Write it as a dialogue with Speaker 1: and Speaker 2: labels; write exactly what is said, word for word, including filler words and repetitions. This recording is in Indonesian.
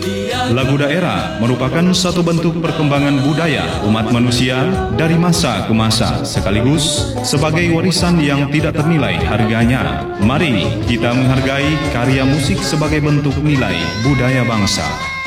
Speaker 1: Lagu daerah merupakan satu bentuk perkembangan budaya umat manusia dari masa ke masa, sekaligus sebagai warisan yang tidak ternilai harganya. Mari kita menghargai karya musik sebagai bentuk nilai budaya bangsa.